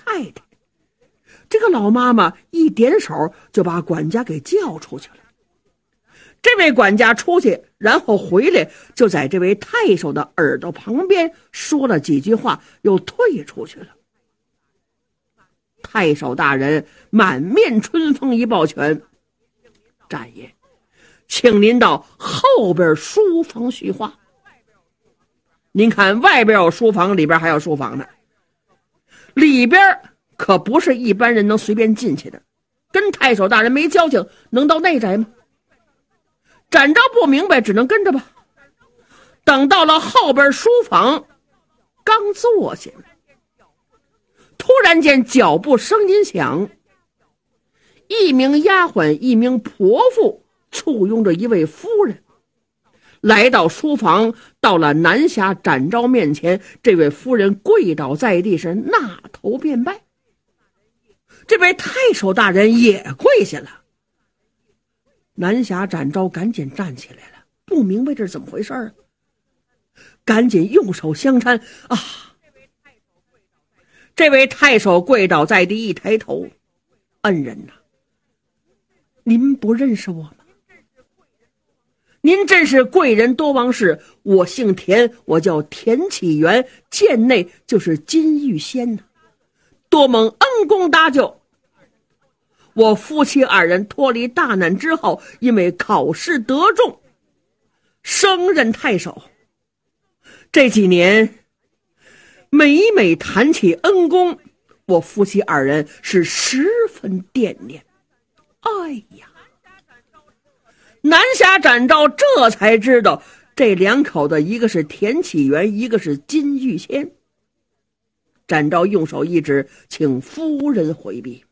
太太。这个老妈妈一点手就把管家给叫出去了。这位管家出去，然后回来，就在这位太守的耳朵旁边说了几句话，又退出去了。太守大人满面春风一抱拳：战爷，请您到后边书房叙话。您看外边有书房，里边还有书房呢，里边可不是一般人能随便进去的，跟太守大人没交情，能到内宅吗？展昭不明白，只能跟着吧。等到了后边书房，刚坐下，突然间脚步声音响，一名丫鬟一名婆妇簇拥着一位夫人来到书房，到了南侠展昭面前，这位夫人跪倒在地，是纳头便拜。这位太守大人也跪下了。南侠展昭赶紧站起来了，不明白这是怎么回事啊，赶紧用手相搀啊！这位太守跪倒在地，一抬头：恩人呐，您不认识我吗？您真是贵人多忘事，我姓田，我叫田启元，贱内就是金玉仙呐，多蒙恩公搭救。我夫妻二人脱离大难之后，因为考试得中，升任太守。这几年每每谈起恩公，我夫妻二人是十分惦念。哎呀，南侠展昭这才知道，这两口子一个是田启元，一个是金玉仙。展昭用手一指，请夫人回避。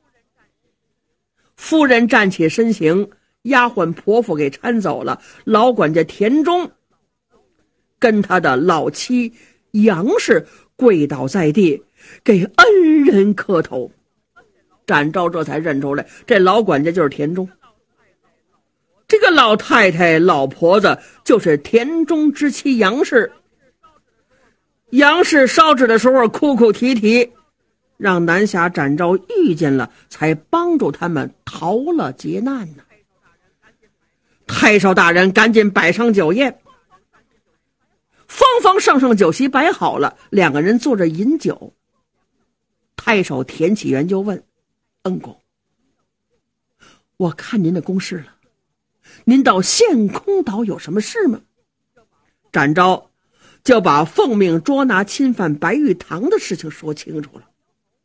夫人站起身形，丫鬟婆妇给搀走了。老管家田中跟他的老妻杨氏跪倒在地，给恩人磕头。展昭这才认出来，这老管家就是田中，这个老太太老婆子就是田中之妻杨氏。杨氏烧纸的时候哭哭啼啼，让南侠展昭遇见了，才帮助他们逃了劫难呢。太守大人赶紧摆上酒宴，方方正正酒席摆好了，两个人坐着饮酒。太守田启元就问：恩公，我看您的公事了，您到陷空岛有什么事吗？展昭就把奉命捉拿侵犯白玉堂的事情说清楚了。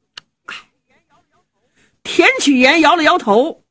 田启元摇了摇头：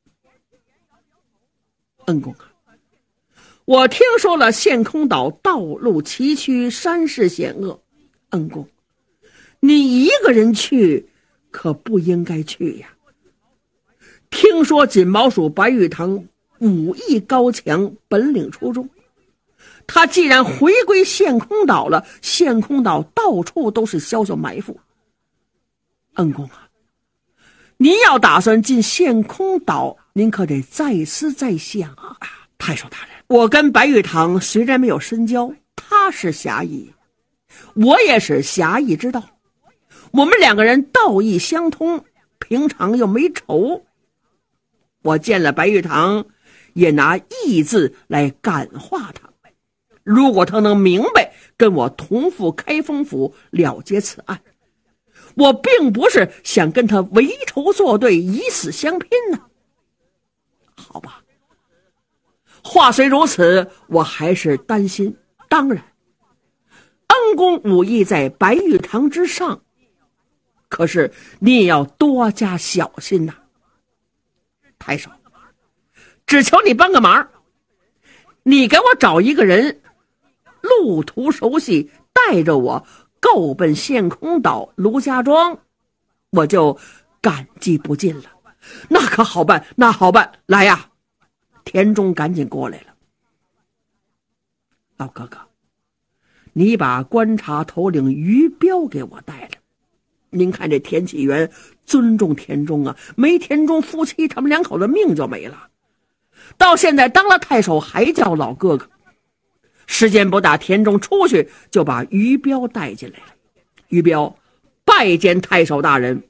恩公啊，我听说了陷空岛道路崎岖，山势险恶，恩公你一个人去可不应该去呀。听说锦毛鼠白玉堂武艺高强，本领出众，他既然回归陷空岛了，陷空岛到处都是消息埋伏，恩公啊，您要打算进陷空岛，您可得再思再想啊！太守大人，我跟白玉堂虽然没有深交，他是侠义，我也是侠义之道，我们两个人道义相通，平常又没仇。我见了白玉堂，也拿义字来感化他，如果他能明白，跟我同赴开封府了结此案。我并不是想跟他为仇作对，以死相拼呢。好吧，话虽如此，我还是担心。当然，恩公武艺在白玉堂之上，可是你也要多加小心呐。太守，只求你帮个忙，你给我找一个人，路途熟悉，带着我够奔陷空岛卢家庄，我就感激不尽了。那可好办，那好办，来呀！田中赶紧过来了。老哥哥，你把观察头领于彪给我带来。您看这田启元尊重田中啊，没田中夫妻他们两口子命就没了。到现在当了太守还叫老哥哥。时间不大，田中出去就把于彪带进来了。于彪拜见太守大人。